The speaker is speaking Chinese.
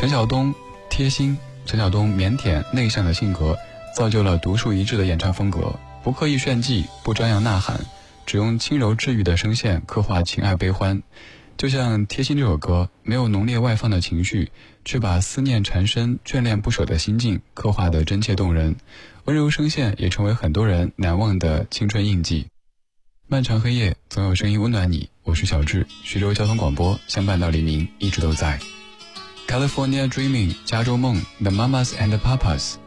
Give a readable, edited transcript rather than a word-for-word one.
陈晓东贴心，陈晓东腼腆内向的性格，造就了独树一帜的演唱风格，不刻意炫技，不张扬呐喊，只用轻柔治愈的声线刻画情爱悲欢。就像《贴心》这首歌，没有浓烈外放的情绪，却把思念缠身、眷恋不舍的心境刻画得真切动人。温柔声线也成为很多人难忘的青春印记。漫长黑夜，总有声音温暖你。我是小智，徐州交通广播，相伴到黎明，一直都在。California Dreaming， 加州梦 The Mamas and Papas。